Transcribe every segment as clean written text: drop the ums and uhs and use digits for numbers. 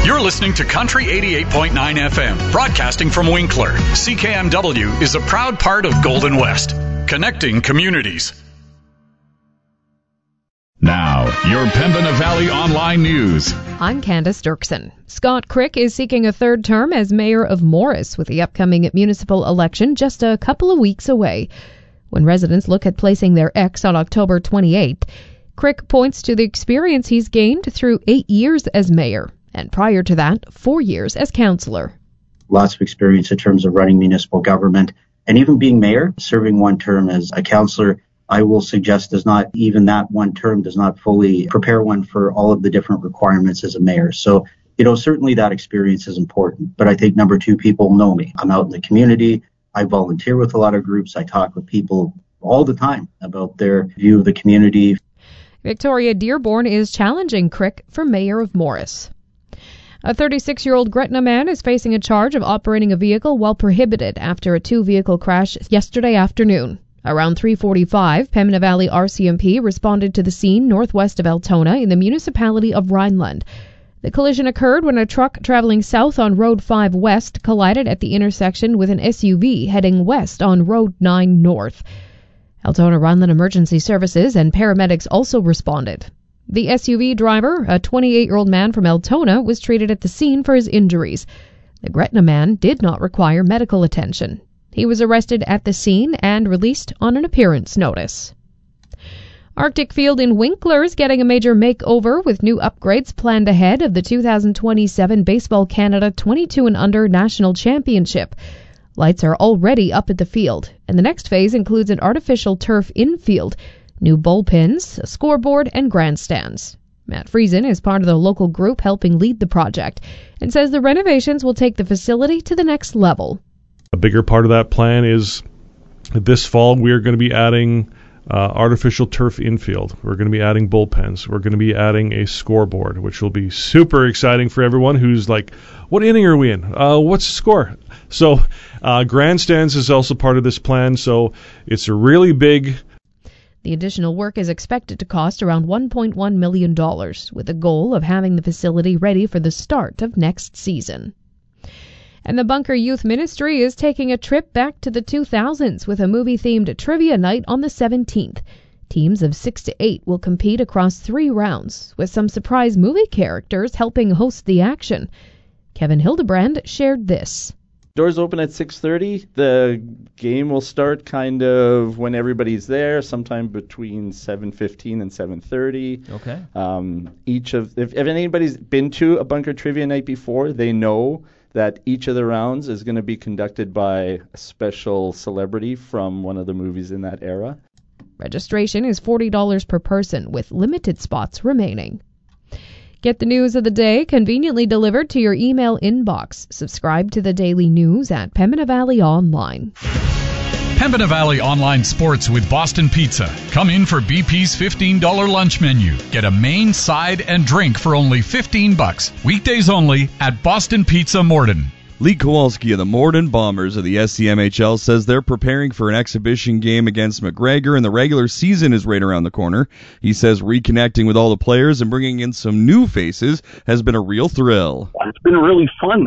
You're listening to Country 88.9 FM, broadcasting from Winkler. CKMW is a proud part of Golden West, connecting communities. Now, your Pembina Valley Online News. I'm Candace Dirksen. Scott Crick is seeking a third term as mayor of Morris, with the upcoming municipal election just a couple of weeks away. When residents look at placing their X on October 28th, Crick points to the experience he's gained through 8 years as mayor, and prior to that, 4 years as councillor. Lots of experience in terms of running municipal government, and even being mayor, serving one term as a councillor, I will suggest that one term does not fully prepare one for all of the different requirements as a mayor. So, certainly that experience is important. But I think number two, people know me. I'm out in the community. I volunteer with a lot of groups. I talk with people all the time about their view of the community. Victoria Dearborn is challenging Crick for mayor of Morris. A 36-year-old Gretna man is facing a charge of operating a vehicle while prohibited after a two-vehicle crash yesterday afternoon. Around 3:45, Pembina Valley RCMP responded to the scene northwest of Altona in the municipality of Rhineland. The collision occurred when a truck traveling south on Road 5 West collided at the intersection with an SUV heading west on Road 9 North. Altona Rhineland Emergency Services and paramedics also responded. The SUV driver, a 28-year-old man from Altona, was treated at the scene for his injuries. The Gretna man did not require medical attention. He was arrested at the scene and released on an appearance notice. Arctic Field in Winkler is getting a major makeover with new upgrades planned ahead of the 2027 Baseball Canada 22 and Under National Championship. Lights are already up at the field, and the next phase includes an artificial turf infield, new bullpens, a scoreboard, and grandstands. Matt Friesen is part of the local group helping lead the project and says the renovations will take the facility to the next level. A bigger part of that plan is this fall we are going to be adding artificial turf infield. We're going to be adding bullpens. We're going to be adding a scoreboard, which will be super exciting for everyone who's like, what inning are we in? What's the score? So grandstands is also part of this plan, so it's a really big. The additional work is expected to cost around $1.1 million, with the goal of having the facility ready for the start of next season. And the Bunker Youth Ministry is taking a trip back to the 2000s with a movie-themed trivia night on the 17th. Teams of 6 to 8 will compete across 3 rounds, with some surprise movie characters helping host the action. Kevin Hildebrand shared this. Doors open at 6:30. The game will start kind of when everybody's there, sometime between 7:15 and 7:30. Okay. If anybody's been to a Bunker Trivia Night before, they know that each of the rounds is going to be conducted by a special celebrity from one of the movies in that era. Registration is $40 per person, with limited spots remaining. Get the news of the day conveniently delivered to your email inbox. Subscribe to the daily news at Pembina Valley Online. Pembina Valley Online Sports with Boston Pizza. Come in for BP's $15 lunch menu. Get a main, side, and drink for only $15. Weekdays only at Boston Pizza Morden. Lee Kowalski of the Morden Bombers of the SCMHL says they're preparing for an exhibition game against McGregor, and the regular season is right around the corner. He says reconnecting with all the players and bringing in some new faces has been a real thrill. It's been really fun.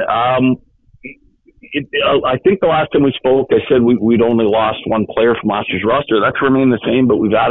I think the last time we spoke, I said we'd only lost one player from last year's roster. That's remained the same, but we've added